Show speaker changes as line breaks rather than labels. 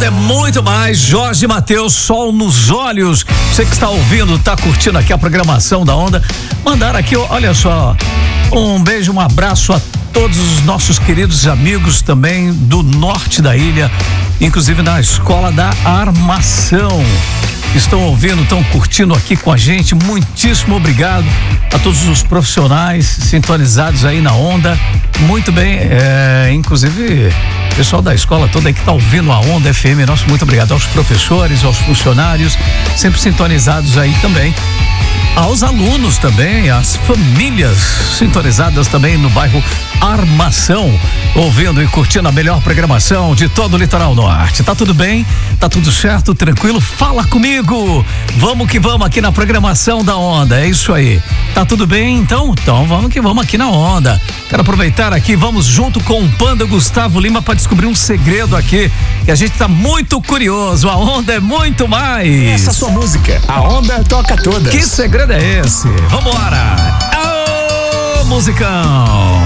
é muito mais. Jorge Mateus, Sol nos Olhos. Você que está ouvindo, tá curtindo aqui a programação da Onda. Mandar aqui, olha só, um beijo, um abraço a todos os nossos queridos amigos também do norte da ilha, inclusive na Escola da Armação. Estão ouvindo, estão curtindo aqui com a gente. Muitíssimo obrigado a todos os profissionais sintonizados aí na Onda. Muito bem, inclusive o pessoal da escola toda aí que está ouvindo a Onda FM, nosso muito obrigado aos professores, aos funcionários, sempre sintonizados aí também. Aos alunos também, às famílias sintonizadas também no bairro Armação, ouvindo e curtindo a melhor programação de todo o Litoral Norte. Tá tudo bem? Tá tudo certo? Tranquilo? Fala comigo! Vamos que vamos aqui na programação da Onda, é isso aí. Tá tudo bem então? Então vamos que vamos aqui na Onda. Quero aproveitar aqui, vamos junto com o Panda Gustavo Lima para descobrir um segredo aqui, que a gente tá muito curioso. A Onda é muito mais.
Essa sua música, a Onda toca todas.
Que segredo é esse? Vambora! Ô, musicão!